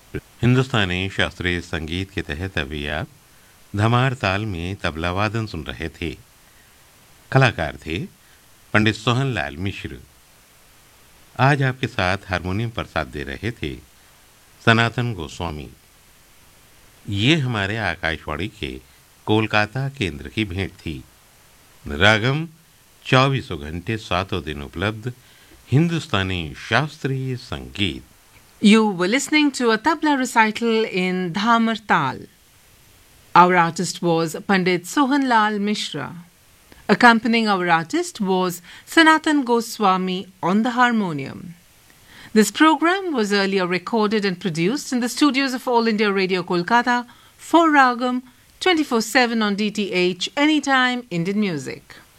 हिंदुस्तानी शास्त्रीय संगीत के तहत अभी आप धमार ताल में तबला वादन सुन रहे थे। कलाकार थे पंडित सोहनलाल मिश्र। आज आपके साथ हारमोनियम पर साथ दे रहे थे सनातन गोस्वामी। ये हमारे आकाशवाणी के कोलकाता केंद्र की भेंट थी। रागम 24 घंटे 7 दिन उपलब्ध हिंदुस्तानी शास्त्रीय संगीत। You were listening to a tabla recital in Dhamar Tal. Our artist was Pandit Sohanlal Mishra. Accompanying our artist was Sanatan Goswami on the harmonium. This program was earlier recorded and produced in the studios of All India Radio Kolkata for Ragam 24/7 on DTH Anytime Indian Music.